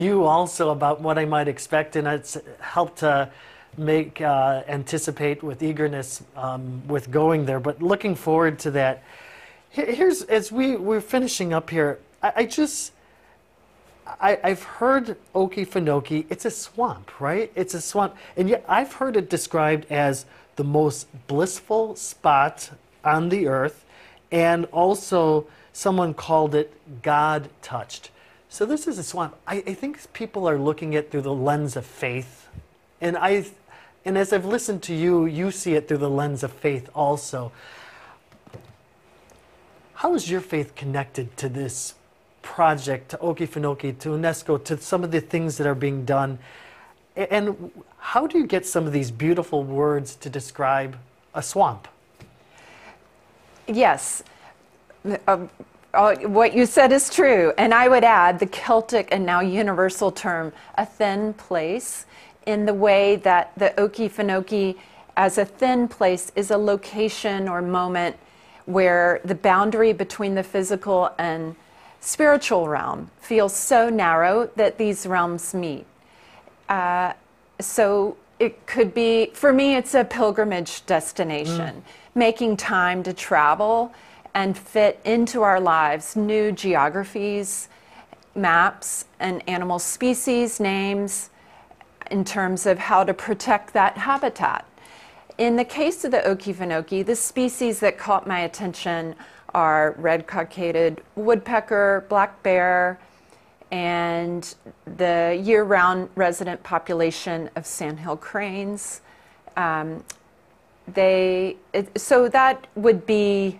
you also about what I might expect, and it's helped to make anticipate with eagerness with going there. But looking forward to that. Here's as we're finishing up here. I've heard Okefenokee. It's a swamp, right? It's a swamp, and yet I've heard it described as the most blissful spot on the earth, and also someone called it God touched. So this is a swamp. I think people are looking at it through the lens of faith, and as I've listened to you, you see it through the lens of faith also. How is your faith connected to this project, to Okefenokee, to UNESCO, to some of the things that are being done? And how do you get some of these beautiful words to describe a swamp? Yes, what you said is true. And I would add the Celtic and now universal term, a thin place, in the way that the Okefenokee as a thin place is a location or moment where the boundary between the physical and spiritual realm feels so narrow that these realms meet. So it could be, for me, it's a pilgrimage destination, making time to travel and fit into our lives new geographies, maps, and animal species names in terms of how to protect that habitat. In the case of the Okefenokee, the species that caught my attention are red-cockaded woodpecker, black bear, and the year-round resident population of sandhill cranes. So that would be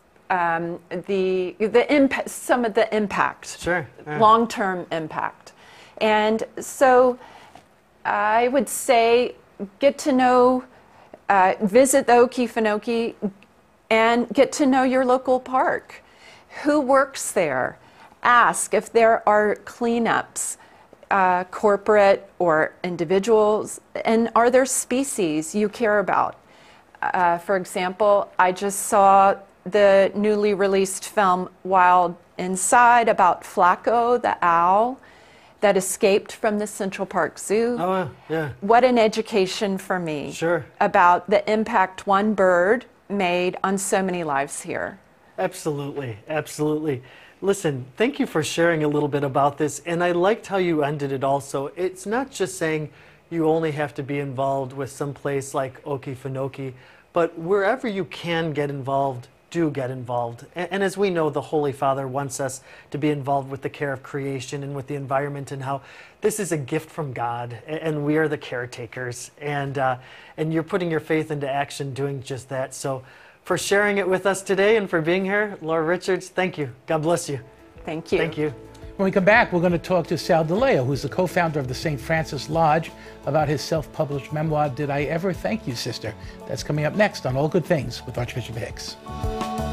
the impact, some of the impact, Sure. long-term impact. And so I would say get to know, visit the Okefenokee and get to know your local park. Who works there? Ask if there are cleanups, corporate or individuals, and are there species you care about? For example, I just saw the newly released film Wild Inside about Flacco, the owl that escaped from the Central Park Zoo. Oh, yeah. What an education for me. Sure. About the impact one bird made on so many lives here. Absolutely, absolutely. Listen, thank you for sharing a little bit about this, and I liked how you ended it also. It's not just saying you only have to be involved with some place like Okefenokee, but wherever you can get involved, do get involved. And as we know, the Holy Father wants us to be involved with the care of creation and with the environment, and how this is a gift from God, and we are the caretakers. And you're putting your faith into action doing just that. So for sharing it with us today and for being here, Laura Richards, thank you. God bless you. Thank you. Thank you. When we come back, we're going to talk to Sal DiLeo, who's the co-founder of the St. Francis Lodge, about his self-published memoir, Did I Ever Thank You, Sister? That's coming up next on All Good Things with Archbishop Hicks.